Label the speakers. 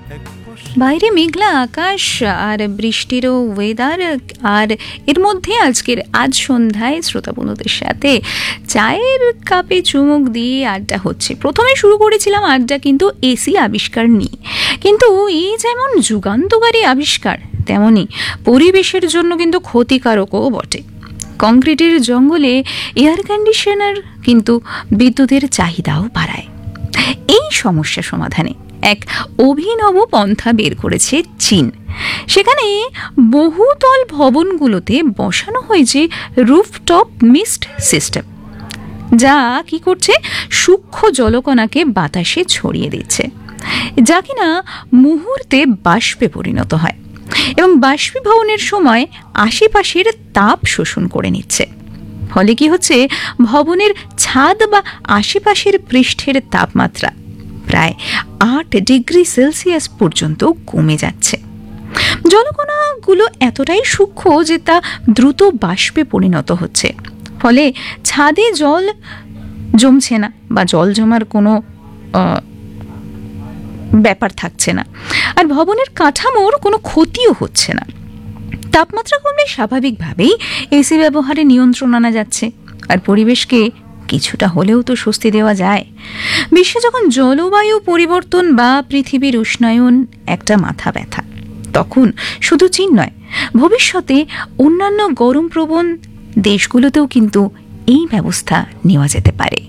Speaker 1: বাইরে মেঘলা আকাশ আর বৃষ্টিরও ওয়েদার, আর এর মধ্যে আজ সন্ধ্যায় শ্রোতা বন্ধুদের সাথে চায়ের কাপে চুমুক দিয়ে আড্ডা হচ্ছে। প্রথমে শুরু করেছিলাম আড্ডা কিন্তু এসি আবিষ্কার নিয়ে, কিন্তু এই যেমন যুগান্তকারী আবিষ্কার তেমনি পরিবেশের জন্য কিন্তু ক্ষতিকারকও বটে। কংক্রিটের জঙ্গলে এয়ার কন্ডিশনার কিন্তু বিদ্যুতের চাহিদাও বাড়ায়। এই সমস্যা সমাধানে এক অভিনব পন্থা বের করেছে চীন। সেখানে বহুতল ভবনগুলোতে বসানো হয়েছে রুফটপ মিস্ট সিস্টেম, যা কি করছে, সূক্ষ্ম জলকণাকে বাতাসে ছড়িয়ে দিচ্ছে, যা কিনা মুহূর্তে বাষ্পে পরিণত হয় এবং বাষ্পীভবনের সময় আশেপাশের তাপ শোষণ করে নিচ্ছে। ফলে কি হচ্ছে, ভবনের ছাদ বা আশেপাশের পৃষ্ঠের তাপমাত্রা প্রায় 8 ডিগ্রি সেলসিয়াস পর্যন্ত কমে যাচ্ছে। জলকণাগুলো এতটাই সূক্ষ্ম যে তা দ্রুত বাষ্পে পরিণত হচ্ছে, ফলে ছাদে জল জমছে না বা জল জমার কোনো ব্যাপার থাকছে না, আর ভবনের কাঠামোর কোনো ক্ষতিও হচ্ছে না। তাপমাত্রা কমলে স্বাভাবিকভাবেই এসি ব্যবহারে নিয়ন্ত্রণ আনা যাচ্ছে, আর পরিবেশকে কিছুটা হলেও তো স্বস্তি দেওয়া যায়। বিশ্বে যখন জলবায়ু পরিবর্তন বা পৃথিবীর উষ্ণায়ন একটা মাথা ব্যথা, তখন শুধু চীন নয়, ভবিষ্যতে অন্যান্য গরমপ্রবণ দেশগুলোতেও কিন্তু এই ব্যবস্থা নেওয়া যেতে পারে।